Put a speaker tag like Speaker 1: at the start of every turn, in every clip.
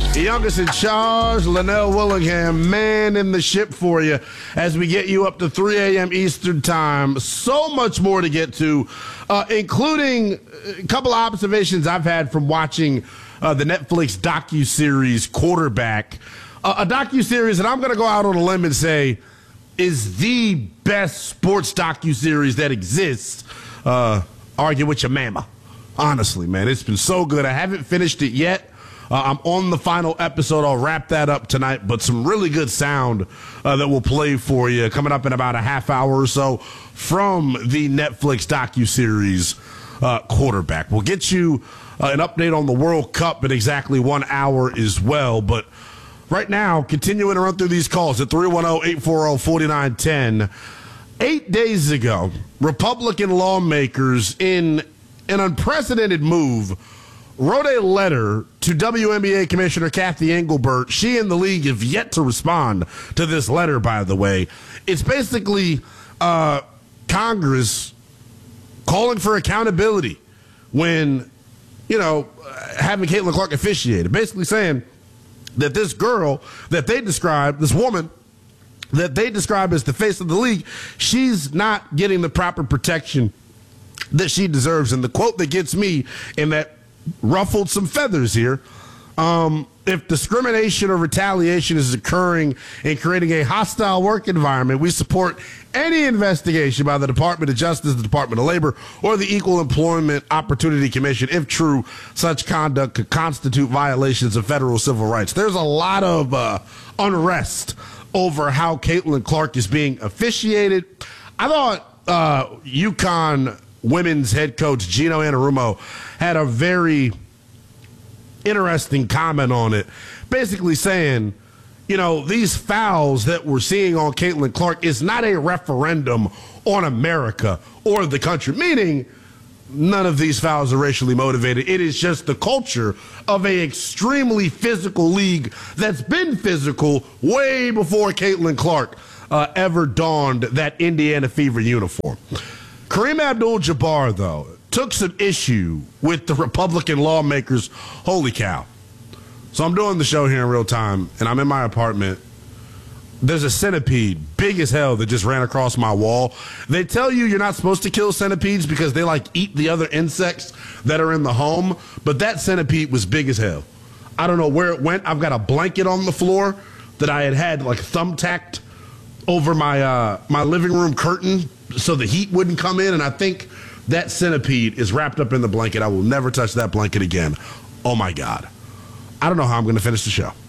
Speaker 1: The youngest in charge, Linnell Willingham, man in the ship for you as we get you up to 3 a.m. Eastern time. So much more to get to, including a couple of observations I've had from watching the Netflix docuseries Quarterback. A docuseries that I'm going to go out on a limb and say is the best sports docuseries that exists. Argue with your mama. Honestly, man, it's been so good. I haven't finished it yet. I'm on the final episode. I'll wrap that up tonight, but some really good sound that we'll play for you coming up in about a half hour or so from the Netflix docuseries Quarterback. We'll get you an update on the World Cup in exactly 1 hour as well, but right now, continuing to run through these calls at 310-840-4910. 8 days ago, Republican lawmakers, in an unprecedented move, wrote a letter to WNBA Commissioner Kathy Engelbert. She and the league have yet to respond to this letter, by the way. It's basically Congress calling for accountability when, having Caitlin Clark officiated. Basically saying that this girl that they describe, this woman that they describe as the face of the league, she's not getting the proper protection that she deserves. And the quote that gets me, and that ruffled some feathers here, if discrimination or retaliation is occurring and creating a hostile work environment, we support any investigation by the Department of Justice, the Department of Labor, or the Equal Employment Opportunity Commission. If true, such conduct could constitute violations of federal civil rights. There's a lot of unrest over how Caitlin Clark is being officiated. I thought UConn women's head coach Gino Anarumo had a very interesting comment on it, basically saying, these fouls that we're seeing on Caitlin Clark is not a referendum on America or the country, meaning none of these fouls are racially motivated. It is just the culture of an extremely physical league that's been physical way before Caitlin Clark ever donned that Indiana Fever uniform. Kareem Abdul-Jabbar, though, took some issue with the Republican lawmakers. Holy cow. So I'm doing the show here in real time, and I'm in my apartment. There's a centipede, big as hell, that just ran across my wall. They tell you you're not supposed to kill centipedes because they, eat the other insects that are in the home, but that centipede was big as hell. I don't know where it went. I've got a blanket on the floor that I had thumbtacked over my my living room curtain so the heat wouldn't come in, and I think that centipede is wrapped up in the blanket. I will never touch that blanket again. Oh, my God. I don't know how I'm going to finish the show.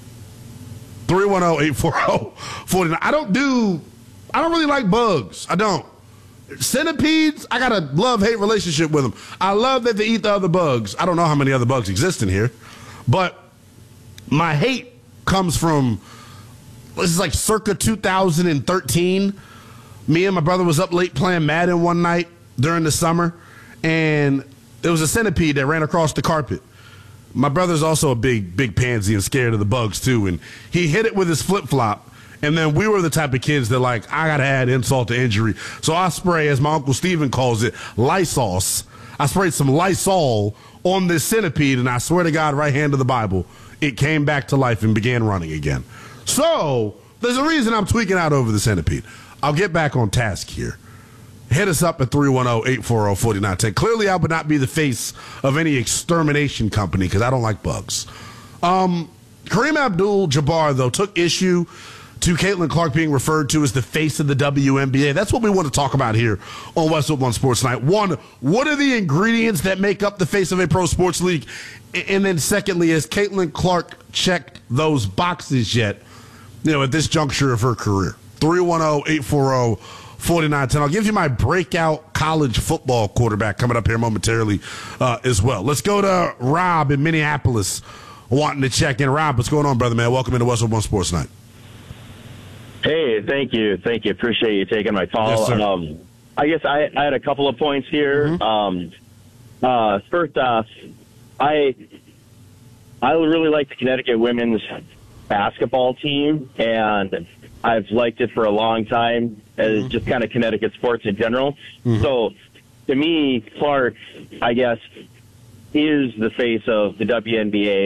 Speaker 1: 310-840-49. I don't really like bugs. I don't. Centipedes, I got a love-hate relationship with them. I love that they eat the other bugs. I don't know how many other bugs exist in here, but my hate comes from, this is circa 2013. Me and my brother was up late playing Madden one night during the summer, and there was a centipede that ran across the carpet. My brother's also a big pansy and scared of the bugs, too, and he hit it with his flip-flop, and then we were the type of kids that, I got to add insult to injury. So I spray, as my Uncle Steven calls it, Lysol. I sprayed some Lysol on this centipede, and I swear to God, right hand of the Bible, it came back to life and began running again. So there's a reason I'm tweaking out over the centipede. I'll get back on task here. Hit us up at 310-840-4910. Clearly, I would not be the face of any extermination company because I don't like bugs. Kareem Abdul-Jabbar, though, took issue to Caitlin Clark being referred to as the face of the WNBA. That's what we want to talk about here on Westwood One Sports Night. One, what are the ingredients that make up the face of a pro sports league? And then secondly, has Caitlin Clark checked those boxes yet, at this juncture of her career? 310-840-4910. I'll give you my breakout college football quarterback coming up here momentarily as well. Let's go to Rob in Minneapolis wanting to check in. Rob, what's going on, brother, man? Welcome into Westwood One Sports Night.
Speaker 2: Hey, thank you. Appreciate you taking my call.
Speaker 1: Yes, sir.
Speaker 2: I guess I had a couple of points here. Mm-hmm. First off, I really like the Connecticut women's basketball team, and I've liked it for a long time as just kind of Connecticut sports in general. Mm-hmm. So, to me, Clark, I guess, is the face of the WNBA.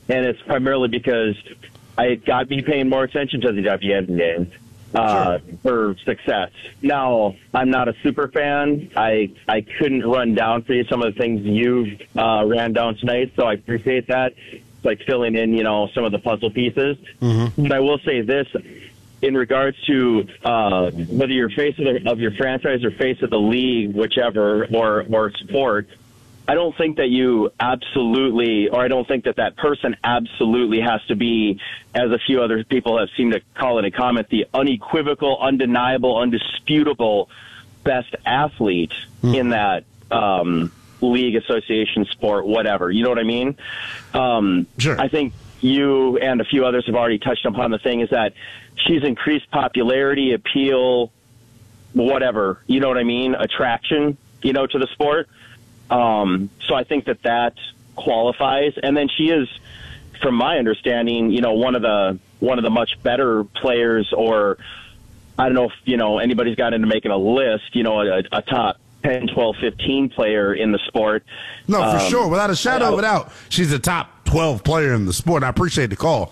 Speaker 2: and it's primarily because it got me paying more attention to the WNBA for success. Now, I'm not a super fan. I couldn't run down for you some of the things you ran down tonight, so I appreciate that. It's like filling in, some of the puzzle pieces. Mm-hmm. But I will say this. In regards to whether you're face of your franchise or face of the league, whichever, or sport, I don't think that you absolutely, or I don't think that person absolutely has to be, as a few other people have seemed to call it a comment, the unequivocal, undeniable, undisputable best athlete in that league, association, sport, whatever. You know what I mean?
Speaker 1: Sure.
Speaker 2: I think you and a few others have already touched upon the thing is that she's increased popularity, appeal, whatever, you know what I mean? Attraction, to the sport. So I think that qualifies. And then she is, from my understanding, one of the much better players, or I don't know if, anybody's got into making a list, a top 10, 12, 15 player in the sport.
Speaker 1: No, for sure. Without a shadow of a doubt, she's a top 12 player in the sport. I appreciate the call.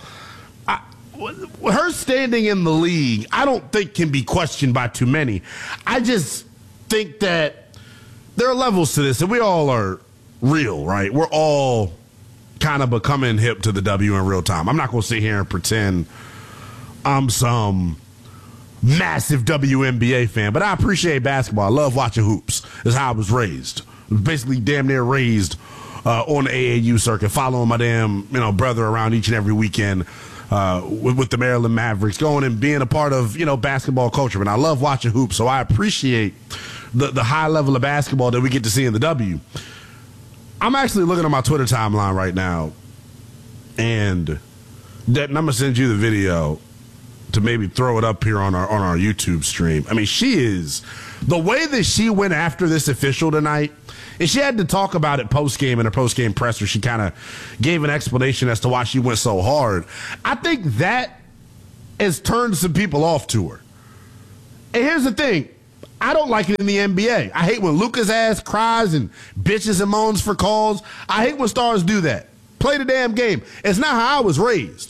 Speaker 1: Her standing in the league, I don't think can be questioned by too many. I just think that there are levels to this, and we all are real, right? We're all kind of becoming hip to the W in real time. I'm not going to sit here and pretend I'm some massive WNBA fan, but I appreciate basketball. I love watching hoops. That's how I was raised. Basically damn near raised on the AAU circuit, following my damn brother around each and every weekend with the Maryland Mavericks, going and being a part of basketball culture. And I love watching hoops, so I appreciate the high level of basketball that we get to see in the W. I'm actually looking at my Twitter timeline right now, and I'm gonna send you the video to maybe throw it up here on our YouTube stream. I mean, she is the way that she went after this official tonight, and she had to talk about it post-game in her post-game presser. She kind of gave an explanation as to why she went so hard. I think that has turned some people off to her. And here's the thing. I don't like it in the NBA. I hate when Luka's ass cries and bitches and moans for calls. I hate when stars do that. Play the damn game. It's not how I was raised.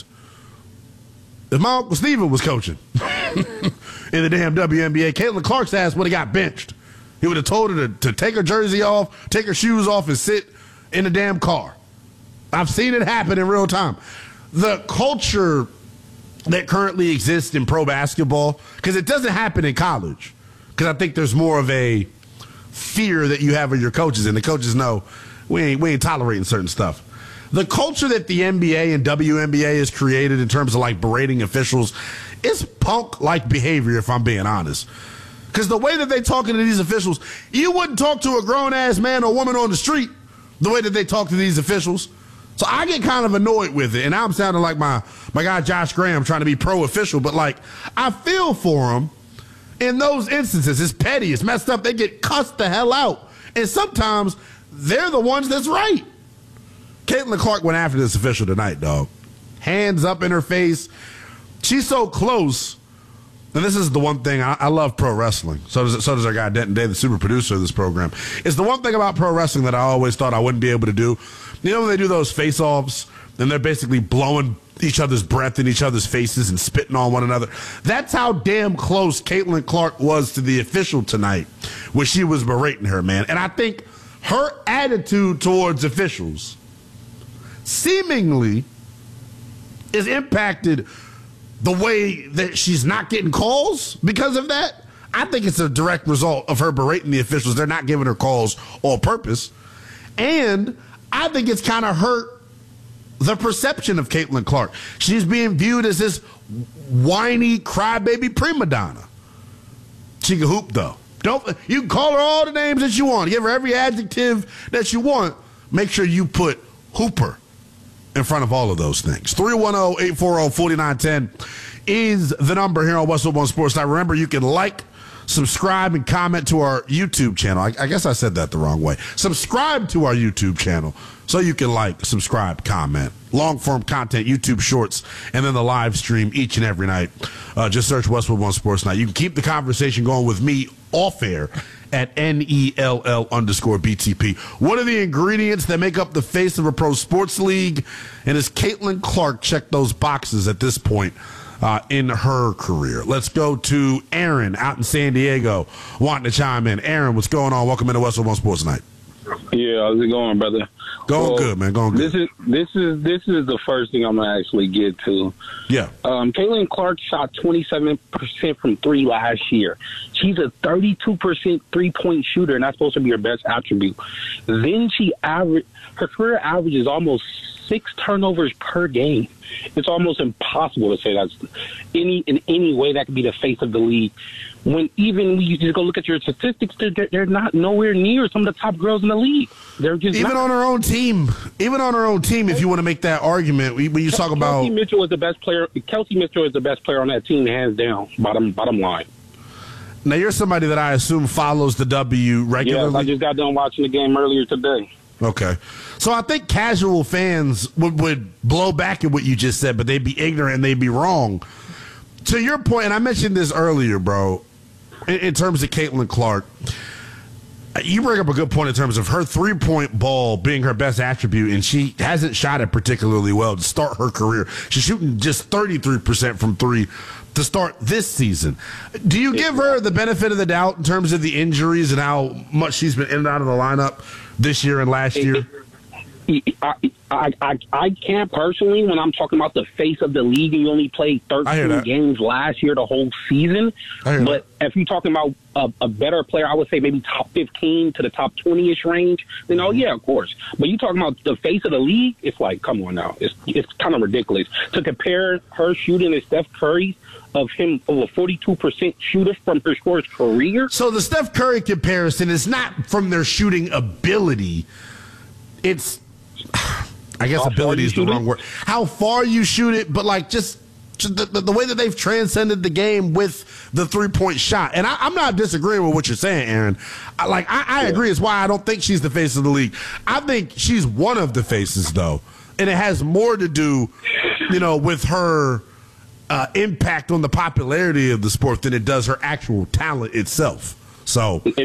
Speaker 1: If my Uncle Steven was coaching in the damn WNBA, Caitlin Clark's ass would have got benched. He would have told her to take her jersey off, take her shoes off, and sit in the damn car. I've seen it happen in real time. The culture that currently exists in pro basketball, because it doesn't happen in college, because I think there's more of a fear that you have of your coaches, and the coaches know we ain't tolerating certain stuff. The culture that the NBA and WNBA has created in terms of like berating officials is punk-like behavior, if I'm being honest. Because the way that they talking to these officials, you wouldn't talk to a grown-ass man or woman on the street the way that they talk to these officials. So I get kind of annoyed with it, and I'm sounding like my guy Josh Graham trying to be pro-official, but like I feel for him in those instances. It's petty, it's messed up. They get cussed the hell out, and sometimes they're the ones that's right. Caitlin Clark went after this official tonight, dog. Hands up in her face. She's so close. And this is the one thing, I love pro wrestling. So does our guy Denton Day, the super producer of this program. It's the one thing about pro wrestling that I always thought I wouldn't be able to do. You know when they do those face-offs, and they're basically blowing each other's breath in each other's faces and spitting on one another? That's how damn close Caitlin Clark was to the official tonight when she was berating her, man. And I think her attitude towards officials seemingly is impacted the way that she's not getting calls because of that. I think it's a direct result of her berating the officials. They're not giving her calls on purpose. And I think it's kind of hurt the perception of Caitlin Clark. She's being viewed as this whiny, crybaby prima donna. She can hoop, though. You can call her all the names that you want. Give her every adjective that you want. Make sure you put hooper in front of all of those things. 310-840-4910 is the number here on Westwood One Sports. Now, remember, you can like, subscribe, and comment to our YouTube channel. I guess I said that the wrong way. Subscribe to our YouTube channel so you can like, subscribe, comment. Long-form content, YouTube shorts, and then the live stream each and every night. Just search Westwood One Sports Night. You can keep the conversation going with me off air at NELL_BTP. What are the ingredients that make up the face of a pro sports league? And has Caitlin Clark checked those boxes at this point in her career? Let's go to Aaron out in San Diego wanting to chime in. Aaron, what's going on? Welcome into Westwood One Sports Night.
Speaker 3: Yeah, how's it going, brother?
Speaker 1: Going good, man. Going good.
Speaker 3: This is the first thing I'm gonna actually get to.
Speaker 1: Yeah.
Speaker 3: Caitlin Clark shot 27% from three last year. She's a 32% 3-point shooter, and that's supposed to be her best attribute. Then her career average is almost 6 turnovers per game. It's almost impossible to say that's in any way that could be the face of the league. When even you just go look at your statistics, they're not nowhere near some of the top girls in the league. They're just
Speaker 1: even on her own team. Even on her own team, if you want to make that argument, when you talk about
Speaker 3: Kelsey Mitchell is the best player. Kelsey Mitchell is the best player on that team, hands down. Bottom line.
Speaker 1: Now you're somebody that I assume follows the W regularly.
Speaker 3: Yes, I just got done watching the game earlier today.
Speaker 1: Okay. So I think casual fans would blow back at what you just said, but they'd be ignorant and they'd be wrong. To your point, and I mentioned this earlier, bro, in terms of Caitlin Clark, you bring up a good point in terms of her 3-point ball being her best attribute, and she hasn't shot it particularly well to start her career. She's shooting just 33% from three to start this season. Do you give her the benefit of the doubt in terms of the injuries and how much she's been in and out of the lineup this year and last year?
Speaker 3: I can't personally, when I'm talking about the face of the league, and you only played 13 games last year, the whole season. But if you're talking about a better player, I would say maybe top 15 to the top 20-ish range, then yeah, of course. But you talking about the face of the league, it's like, come on now. It's kind of ridiculous. To compare her shooting to Steph Curry, of a 42% shooter from her scorer's career.
Speaker 1: So the Steph Curry comparison is not from their shooting ability. It's, I guess ability is the wrong word. How far you shoot it, but like just the way that they've transcended the game with the 3-point shot. And I'm not disagreeing with what you're saying, Aaron. I agree. It's why I don't think she's the face of the league. I think she's one of the faces, though. And it has more to do, with her impact on the popularity of the sport than it does her actual talent itself. So